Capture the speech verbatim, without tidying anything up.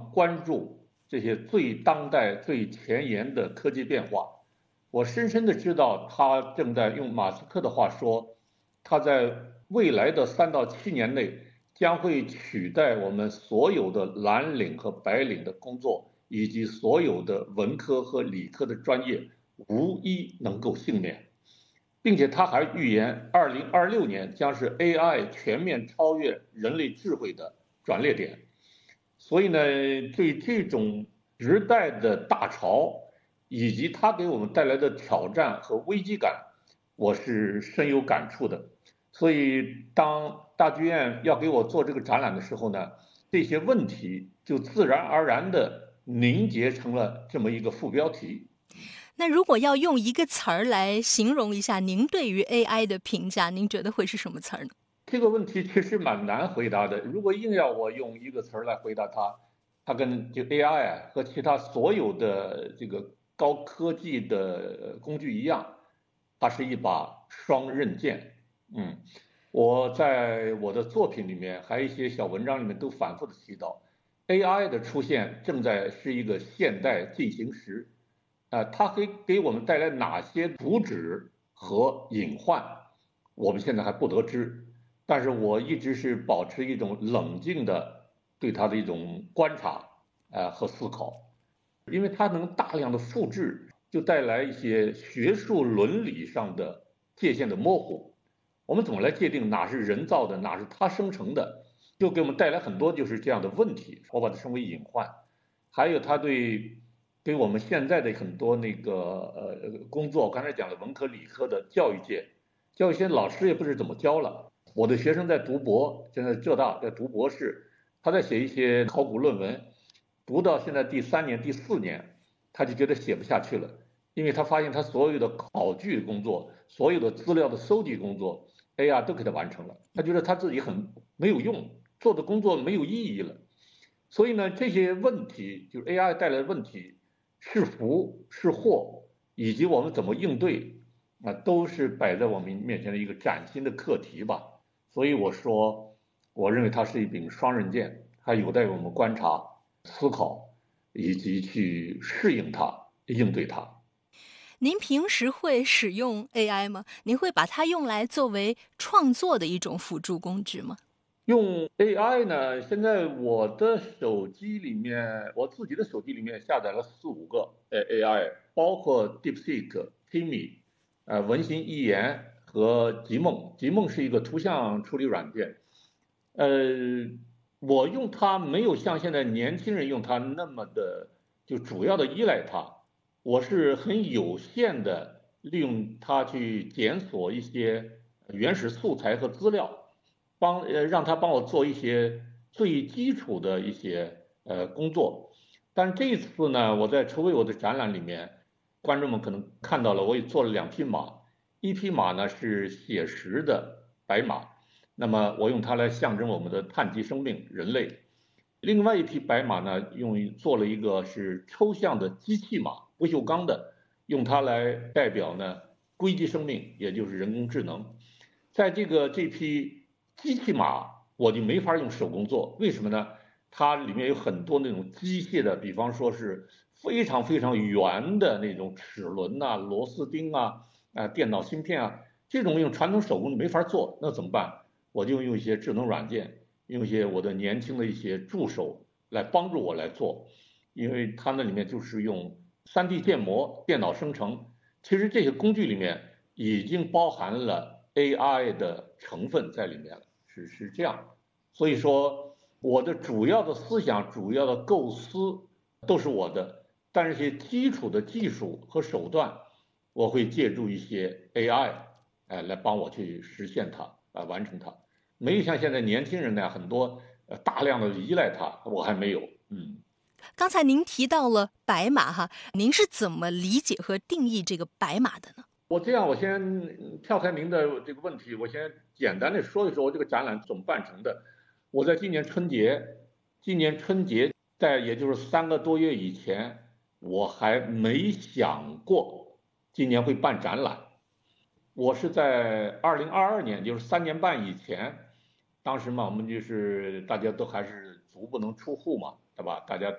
常关注这些最当代、最前沿的科技变化。我深深的知道，他正在用马斯克的话说，他在未来的三到七年内将会取代我们所有的蓝领和白领的工作，以及所有的文科和理科的专业，无一能够幸免。并且他还预言，二零二六年将是 A I 全面超越人类智慧的转捩点。所以呢，对这种时代的大潮，以及它给我们带来的挑战和危机感，我是深有感触的。所以，当大剧院要给我做这个展览的时候呢，这些问题就自然而然地凝结成了这么一个副标题。 那如果要用一个词儿来形容一下您对于 A I 的评价，您觉得会是什么词儿呢？ 这个问题其实蛮难回答的。如果硬要我用一个词儿来回答它，它跟就 A I 啊和其他所有的这个高科技的工具一样，它是一把双刃剑。嗯，我在我的作品里面，还有一些小文章里面都反复的提到 ，A I 的出现正在是一个现代进行时。呃，它可以给我们带来哪些福祉和隐患，我们现在还不得知。但是我一直是保持一种冷静的对它的一种观察，呃和思考，因为它能大量的复制，就带来一些学术伦理上的界限的模糊。我们怎么来界定哪是人造的，哪是它生成的，就给我们带来很多就是这样的问题，我把它称为隐患。还有它对给我们现在的很多那个呃工作，我刚才讲的文科理科的教育界，教育界老师也不知怎么教了。我的学生在读博，现在浙大在读博士，他在写一些考古论文，读到现在第三年、第四年，他就觉得写不下去了，因为他发现他所有的考据工作、所有的资料的收集工作 ，A I 都给他完成了，他觉得他自己很没有用，做的工作没有意义了。所以呢，这些问题就是 A I 带来的问题，是福是祸，以及我们怎么应对，啊，都是摆在我们面前的一个崭新的课题吧。所以我说，我认为它是一柄双刃剑，还有待我们观察、思考，以及去适应它、应对它。 您平时会使用 A I 吗？您会把它用来作为创作的一种辅助工具吗？ 用 A I 呢，现在我的手机里面，我自己的手机里面下载了四五个呃 A I，包括 DeepSeek、Kimi，呃，文心一言和极梦。极梦是一个图像处理软件。呃，我用它没有像现在年轻人用它那么的就主要的依赖它，我是很有限的利用它去检索一些原始素材和资料，帮呃让它帮我做一些最基础的一些呃工作。但这次呢，我在筹备我的展览里面，观众们可能看到了，我也做了两匹马，一匹马呢是写实的白马。那么我用它来象征我们的碳基生命人类，另外一匹白马呢，用做了一个是抽象的机器马，不锈钢的，用它来代表呢硅基生命，也就是人工智能。在这个这匹机器马，我就没法用手工做，为什么呢？它里面有很多那种机械的，比方说是非常非常圆的那种齿轮呐、螺丝钉啊、啊电脑芯片啊，这种用传统手工没法做，那怎么办？我就用一些智能软件，用一些我的年轻的一些助手来帮助我来做，因为它那里面就是用 三 D 建模、电脑生成，其实这些工具里面已经包含了 A I 的成分在里面了，是是这样。所以说，我的主要的思想、主要的构思都是我的，但是一些基础的技术和手段，我会借助一些 A I，哎，来帮我去实现它，来完成它。没有像现在年轻人那样很多呃大量的依赖它，我还没有。嗯， 刚才您提到了白马哈，您是怎么理解和定义这个白马的呢？ 我这样，我先跳开您的这个问题，我先简单的说一说我这个展览怎么办成的。我在今年春节，今年春节在也就是三个多月以前，我还没想过今年会办展览。我是在二零二二年，就是三年半以前，当时嘛，我们就是大家都还是足不能出户嘛，对吧？大家。